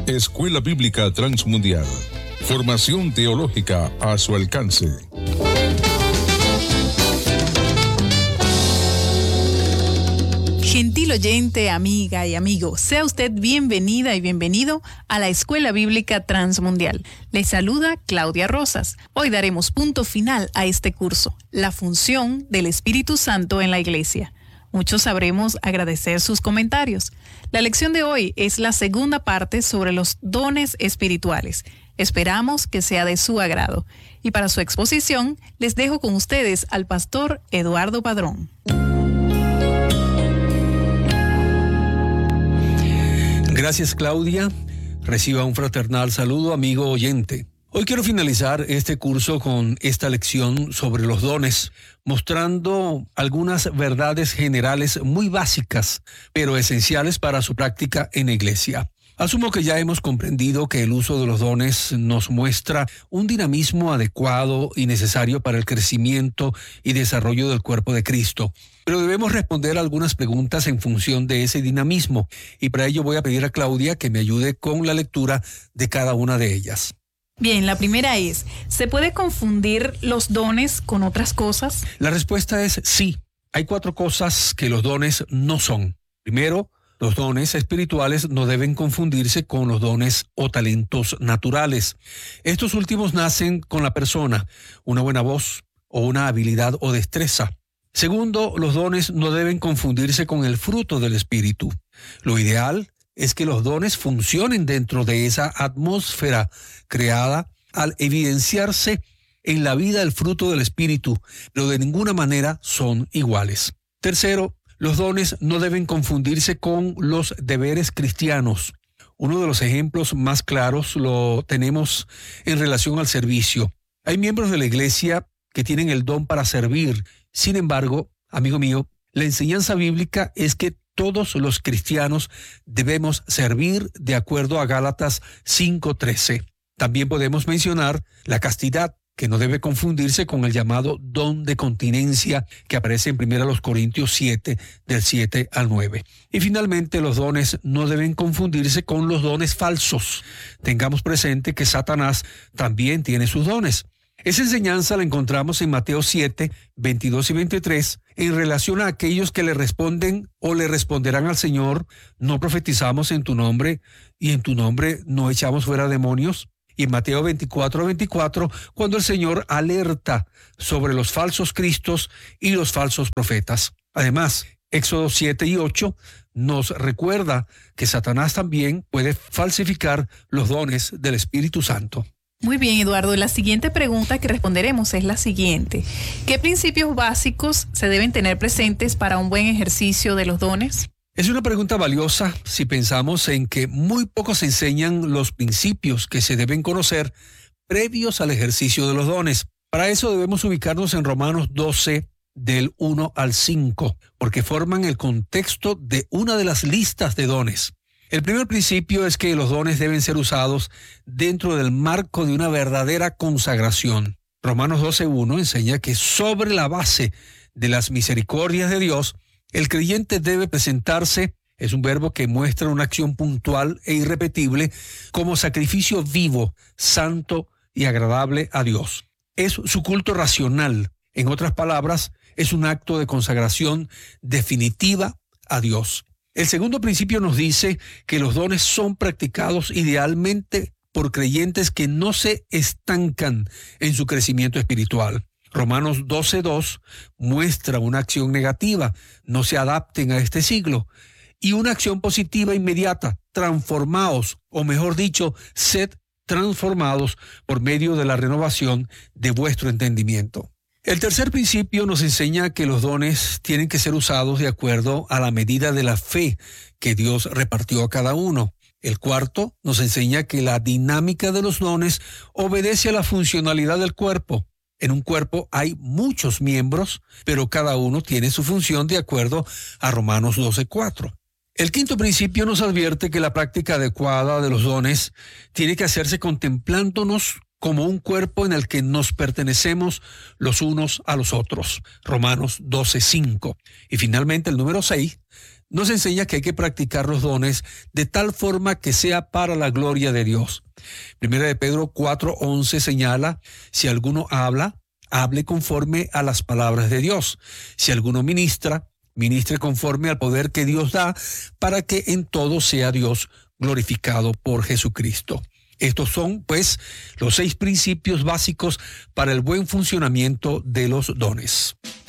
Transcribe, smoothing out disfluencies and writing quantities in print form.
Escuela Bíblica Transmundial. Formación teológica a su alcance. Gentil oyente, amiga y amigo, sea usted bienvenida y bienvenido a la Escuela Bíblica Transmundial. Les saluda Claudia Rosas. Hoy daremos punto final a este curso, la función del Espíritu Santo en la Iglesia. Muchos sabremos agradecer sus comentarios. La lección de hoy es la segunda parte sobre los dones espirituales. Esperamos que sea de su agrado. Y para su exposición, les dejo con ustedes al pastor Eduardo Padrón. Gracias, Claudia. Reciba un fraternal saludo, amigo oyente. Hoy quiero finalizar este curso con esta lección sobre los dones, mostrando algunas verdades generales muy básicas, pero esenciales para su práctica en la iglesia. Asumo que ya hemos comprendido que el uso de los dones nos muestra un dinamismo adecuado y necesario para el crecimiento y desarrollo del cuerpo de Cristo. Pero debemos responder algunas preguntas en función de ese dinamismo, y para ello voy a pedir a Claudia que me ayude con la lectura de cada una de ellas. Bien, la primera es, ¿se puede confundir los dones con otras cosas? La respuesta es sí. Hay 4 cosas que los dones no son. Primero, los dones espirituales no deben confundirse con los dones o talentos naturales. Estos últimos nacen con la persona, una buena voz o una habilidad o destreza. Segundo, los dones no deben confundirse con el fruto del Espíritu. Lo ideal es que los dones funcionen dentro de esa atmósfera creada al evidenciarse en la vida el fruto del Espíritu, pero de ninguna manera son iguales. Tercero, los dones no deben confundirse con los deberes cristianos. Uno de los ejemplos más claros lo tenemos en relación al servicio. Hay miembros de la iglesia que tienen el don para servir. Sin embargo, amigo mío, la enseñanza bíblica es que todos los cristianos debemos servir de acuerdo a Gálatas 5:13. También podemos mencionar la castidad, que no debe confundirse con el llamado don de continencia que aparece en 1 Corintios 7, del 7 al 9. Y finalmente, los dones no deben confundirse con los dones falsos. Tengamos presente que Satanás también tiene sus dones. Esa enseñanza la encontramos en Mateo 7, 22 y 23, en relación a aquellos que le responden o le responderán al Señor: ¿no profetizamos en tu nombre y en tu nombre no echamos fuera demonios? Y en Mateo 24, 24, cuando el Señor alerta sobre los falsos cristos y los falsos profetas. Además, Éxodo 7 y 8 nos recuerda que Satanás también puede falsificar los dones del Espíritu Santo. Muy bien, Eduardo. La siguiente pregunta que responderemos es la siguiente. ¿Qué principios básicos se deben tener presentes para un buen ejercicio de los dones? Es una pregunta valiosa si pensamos en que muy pocos enseñan los principios que se deben conocer previos al ejercicio de los dones. Para eso debemos ubicarnos en Romanos 12, del 1 al 5, porque forman el contexto de una de las listas de dones. El primer principio es que los dones deben ser usados dentro del marco de una verdadera consagración. Romanos 12:1 enseña que sobre la base de las misericordias de Dios, el creyente debe presentarse, es un verbo que muestra una acción puntual e irrepetible, como sacrificio vivo, santo y agradable a Dios. Es su culto racional. En otras palabras, es un acto de consagración definitiva a Dios. El segundo principio nos dice que los dones son practicados idealmente por creyentes que no se estancan en su crecimiento espiritual. Romanos 12:2 muestra una acción negativa: no se adapten a este siglo, y una acción positiva inmediata: transformaos, o mejor dicho, sed transformados por medio de la renovación de vuestro entendimiento. El tercer principio nos enseña que los dones tienen que ser usados de acuerdo a la medida de la fe que Dios repartió a cada uno. El cuarto nos enseña que la dinámica de los dones obedece a la funcionalidad del cuerpo. En un cuerpo hay muchos miembros, pero cada uno tiene su función de acuerdo a Romanos 12:4. El quinto principio nos advierte que la práctica adecuada de los dones tiene que hacerse contemplándonos como un cuerpo en el que nos pertenecemos los unos a los otros. Romanos 12:5. Y finalmente el número 6 nos enseña que hay que practicar los dones de tal forma que sea para la gloria de Dios. Primera de Pedro 4:11 señala: si alguno habla, hable conforme a las palabras de Dios. Si alguno ministra, ministre conforme al poder que Dios da, para que en todo sea Dios glorificado por Jesucristo. Estos son, pues, los 6 principios básicos para el buen funcionamiento de los dones.